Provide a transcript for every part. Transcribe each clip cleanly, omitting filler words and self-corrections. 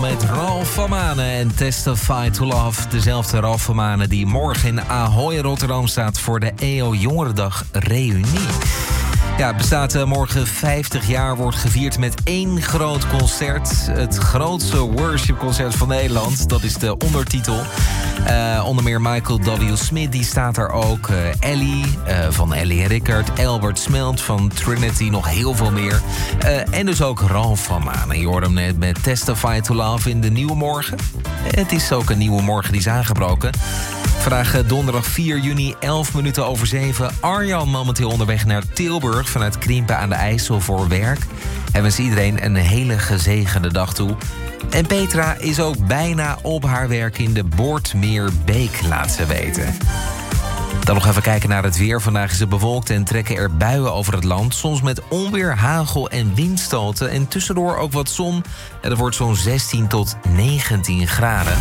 met Ralph van Manen en Testify to Love. Dezelfde Ralph van Manen die morgen in Ahoy Rotterdam staat voor de EO Jongerendag Reunie. Ja, het bestaat morgen 50 jaar, wordt gevierd met 1 groot concert. Het grootste worshipconcert van Nederland, dat is de ondertitel. Onder meer Michael W. Smith, die staat daar ook. Ellie van Ellie Rickert, Albert Smelt van Trinity, nog heel veel meer. En dus ook Ralph van Manen. Je hoorde hem net met Testify to Love in de Nieuwe Morgen. Het is ook een nieuwe morgen die is aangebroken. Vandaag donderdag 4 juni, 11 minuten over 7. Arjan momenteel onderweg naar Tilburg vanuit Krimpen aan de IJssel voor werk. En wens iedereen een hele gezegende dag toe. En Petra is ook bijna op haar werk in de Boortmeerbeek, laat ze weten. Dan nog even kijken naar het weer. Vandaag is het bewolkt en trekken er buien over het land. Soms met onweer, hagel en windstoten. En tussendoor ook wat zon. En dat wordt zo'n 16 tot 19 graden.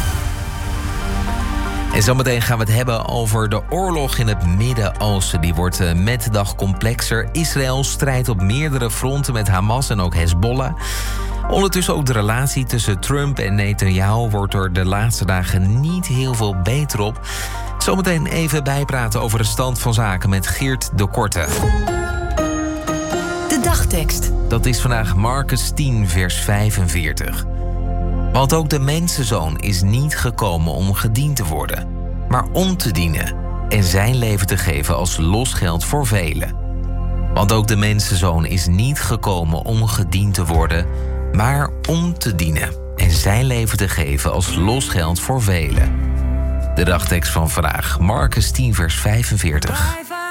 En zometeen gaan we het hebben over de oorlog in het Midden-Oosten. Die wordt met de dag complexer. Israël strijdt op meerdere fronten met Hamas en ook Hezbollah. Ondertussen ook de relatie tussen Trump en Netanyahu wordt er de laatste dagen niet heel veel beter op. Zometeen even bijpraten over de stand van zaken met Geert de Korte. De dagtekst. Dat is vandaag Marcus 10, vers 45. Want ook de mensenzoon is niet gekomen om gediend te worden, maar om te dienen en zijn leven te geven als losgeld voor velen. Want ook de mensenzoon is niet gekomen om gediend te worden, maar om te dienen en zijn leven te geven als losgeld voor velen. De dagtekst van vandaag, Marcus 10, vers 45.